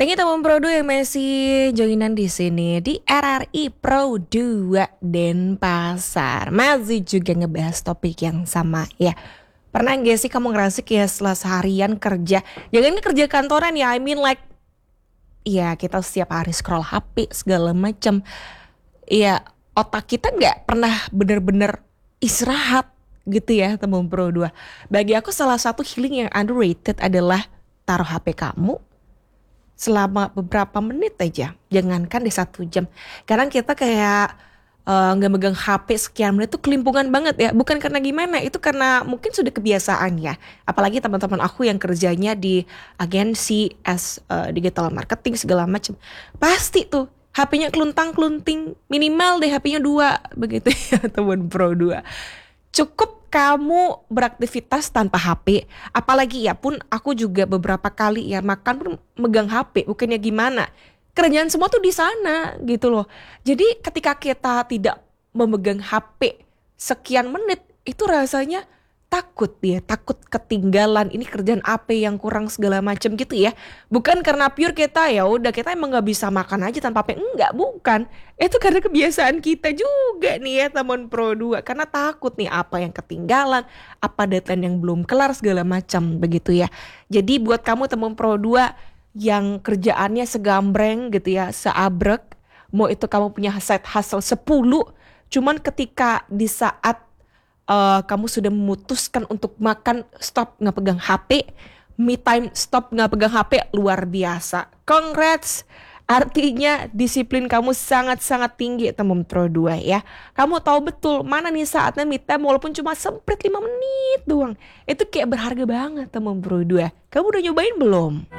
Thank you teman Pro 2 yang masih joinan di sini di RRI Pro 2 Denpasar. Masih juga ngebahas topik yang sama ya. Pernah gak sih kamu ngerasa kayak setelah seharian kerja, jangan kerja kantoran ya, I mean like ya kita setiap hari scroll HP segala macam. Ya otak kita nggak pernah bener-bener istirahat gitu ya teman Pro 2. Bagi aku salah satu healing yang underrated adalah taruh HP kamu selama beberapa menit aja, jangankan di 1 jam. Kadang kita kayak nggak megang HP sekian menit tuh kelimpungan banget ya. Bukan karena gimana, itu karena mungkin sudah kebiasaan ya. Apalagi teman-teman aku yang kerjanya di agensi as digital marketing segala macam, pasti tuh HP-nya keluntang-kelunting, minimal deh HP-nya 2 begitu ya teman Pro 2. Cukup kamu beraktivitas tanpa HP, apalagi ya pun aku juga beberapa kali ya makan pun megang HP, bukannya gimana. Kerjaan semua tuh di sana gitu loh. Jadi ketika kita tidak memegang HP sekian menit, itu rasanya takut ya, takut ketinggalan ini kerjaan apa yang kurang segala macam gitu ya. Bukan karena pure kita ya udah kita emang nggak bisa makan aja tanpa HP, enggak, bukan. Itu karena kebiasaan kita juga nih ya teman Pro 2, karena takut nih apa yang ketinggalan, apa deadline yang belum kelar segala macam begitu ya. Jadi buat kamu teman Pro 2 yang kerjaannya segambreng gitu ya, seabrek, mau itu kamu punya side hustle 10, cuman ketika di saat kamu sudah memutuskan untuk makan, stop nggak pegang HP, me time stop nggak pegang HP, luar biasa. Congrats, artinya disiplin kamu sangat-sangat tinggi teman Pro 2 ya. Kamu tahu betul mana nih saatnya me time walaupun cuma semprit 5 menit doang. Itu kayak berharga banget teman Pro 2. Kamu udah nyobain belum?